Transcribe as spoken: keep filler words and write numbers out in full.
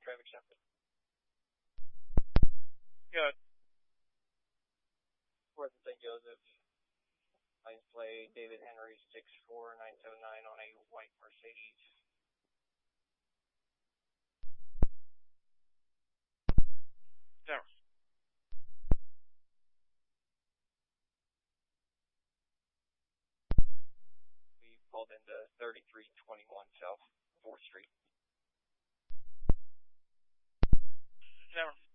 Traffic accepted. Good. fourth and Saint Joseph. License plate David Henry six four nine seven nine on a white Mercedes. Zero. We pulled into thirty-three twenty-one South fourth Street. Zero.